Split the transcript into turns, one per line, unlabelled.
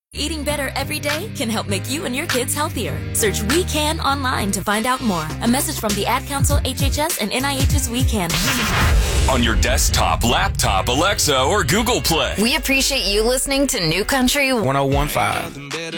Eating better every day can help make you and your kids healthier. Search We Can online to find out more. A message from the Ad Council, HHS, and NIH's We Can.
On your desktop, laptop, Alexa, or Google Play.
We appreciate you listening to New Country
101.5.